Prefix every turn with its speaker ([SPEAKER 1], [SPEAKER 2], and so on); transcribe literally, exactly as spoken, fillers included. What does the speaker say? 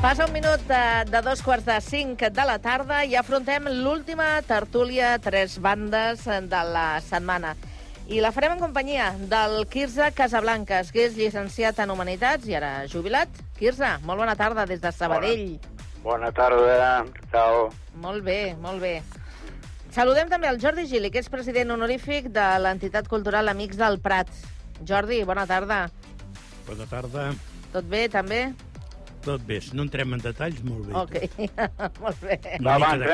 [SPEAKER 1] Passa un minut de, de dos quarts de cinc de la tarda i afrontem l'última tertúlia tres bandes de la setmana. I la farem en companyia del Quirze Casablancas, que és llicenciat en Humanitats i ara jubilat. Quirze, molt bona tarda des de Sabadell.
[SPEAKER 2] Bona, bona tarda, què tal?
[SPEAKER 1] Molt bé, molt bé. Saludem també el Jordi Gili, que és president honorífic de l'entitat cultural Amics del Prat. Jordi, bona tarda.
[SPEAKER 3] Bona tarda.
[SPEAKER 1] Tot bé, també?
[SPEAKER 3] Tot bé, si no entrem en detalls, molt bé.
[SPEAKER 1] Ok, molt bé.
[SPEAKER 2] Va, va, entrem